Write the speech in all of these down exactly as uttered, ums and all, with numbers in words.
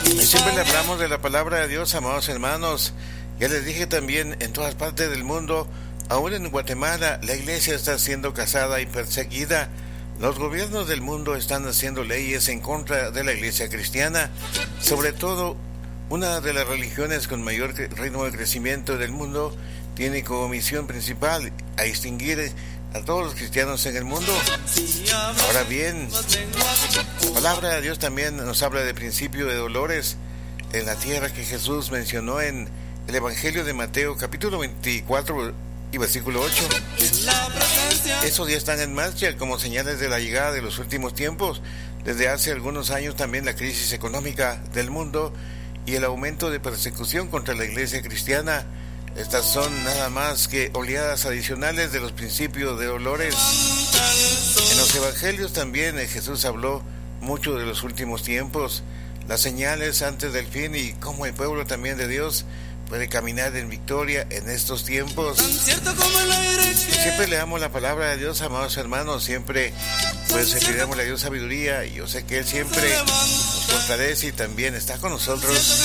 Y siempre le hablamos de la palabra de Dios, amados hermanos. Ya les dije también, en todas partes del mundo, aún en Guatemala, la iglesia está siendo cazada y perseguida. Los gobiernos del mundo están haciendo leyes en contra de la iglesia cristiana. Sobre todo, una de las religiones con mayor ritmo de crecimiento del mundo tiene como misión principal a extinguir a todos los cristianos en el mundo. Ahora bien, la palabra de Dios también nos habla del principio de dolores en la tierra que Jesús mencionó en el Evangelio de Mateo, capítulo veinticuatro y versículo ocho. Esos días están en marcha como señales de la llegada de los últimos tiempos. Desde hace algunos años también la crisis económica del mundo y el aumento de persecución contra la iglesia cristiana. Estas son nada más que oleadas adicionales de los principios de dolores. En los evangelios también Jesús habló mucho de los últimos tiempos, las señales antes del fin y cómo el pueblo también de Dios puede caminar en victoria en estos tiempos. Siempre le damos la palabra de Dios, amados hermanos, siempre pues le pidamos a Dios sabiduría y yo sé que Él siempre nos fortalece y también está con nosotros,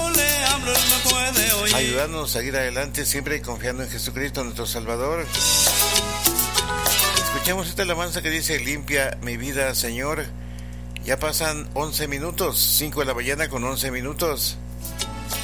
ayudándonos a ir adelante, siempre confiando en Jesucristo, nuestro Salvador. Escuchemos esta alabanza que dice: limpia mi vida, Señor. Ya pasan once minutos, cinco de la mañana con once minutos.